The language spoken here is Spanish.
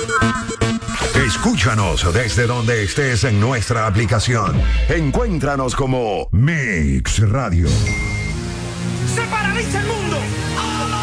Escúchanos desde donde estés en nuestra aplicación. Encuéntranos como Mix Radio. ¡Se paraliza el mundo!